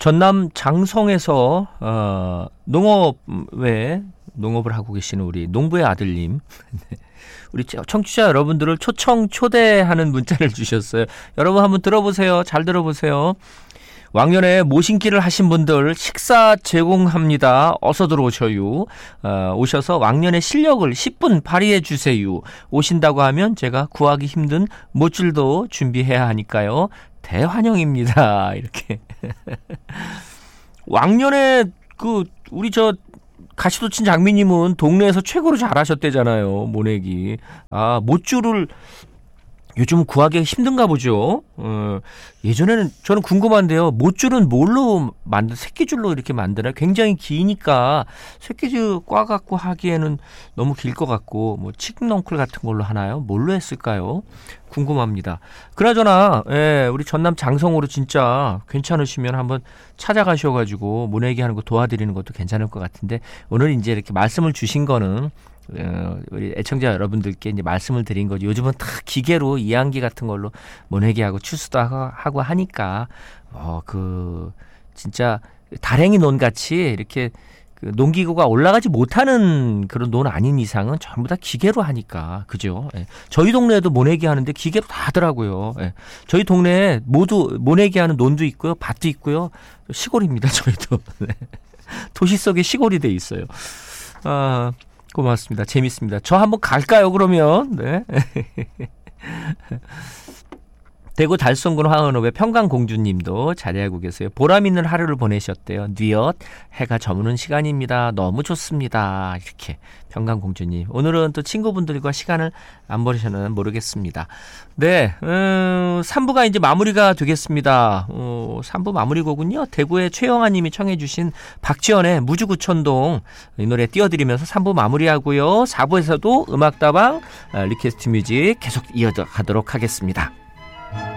전남 장성에서 농업을 하고 계시는 우리 농부의 아들님 우리 청취자 여러분들을 초대하는 문자를 주셨어요. 여러분 한번 들어보세요. 잘 들어보세요. 왕년에 모신기를 하신 분들 식사 제공합니다. 어서 들어오셔요. 오셔서 왕년의 실력을 10분 발휘해 주세요. 오신다고 하면 제가 구하기 힘든 못줄도 준비해야 하니까요. 대환영입니다. 이렇게. 왕년에 우리 가시도친 장미님은 동네에서 최고로 잘하셨대잖아요. 모내기. 못줄을 요즘 구하기가 힘든가 보죠. 예전에는 저는 궁금한데요. 못줄은 뭘로 새끼줄로 이렇게 만드나요? 굉장히 기니까 새끼줄 꽈갖고 하기에는 너무 길 것 같고, 칡넝쿨 같은 걸로 하나요? 뭘로 했을까요? 궁금합니다. 그나저나, 우리 전남 장성으로 진짜 괜찮으시면 한번 찾아가셔가지고 모내기 하는 거 도와드리는 것도 괜찮을 것 같은데, 오늘 이제 이렇게 말씀을 주신 거는 우리 애청자 여러분들께 이제 말씀을 드린 거죠. 요즘은 다 기계로 이항기 같은 걸로 모내기하고 추수도 하고 하니까 진짜 다랭이 논 같이 이렇게 농기구가 올라가지 못하는 그런 논 아닌 이상은 전부 다 기계로 하니까 그죠? 저희 동네에도 모내기 하는데 기계로 다 하더라고요. 저희 동네에 모두 모내기 하는 논도 있고요, 밭도 있고요. 시골입니다, 저희도. 도시 속에 시골이 돼 있어요. 고맙습니다. 재밌습니다. 저 한번 갈까요, 그러면? 네. 대구 달성군 화원읍의 평강공주님도 자리하고 계세요. 보람 있는 하루를 보내셨대요. 뉘엇 해가 저무는 시간입니다. 너무 좋습니다. 이렇게 평강공주님. 오늘은 또 친구분들과 시간을 안 보내셨는 모르겠습니다. 네, 3부가 이제 마무리가 되겠습니다. 3부 마무리곡은요. 대구의 최영아님이 청해 주신 박지연의 무주구천동 이 노래 띄워드리면서 3부 마무리하고요. 4부에서도 음악다방 리퀘스트 뮤직 계속 이어가도록 하겠습니다.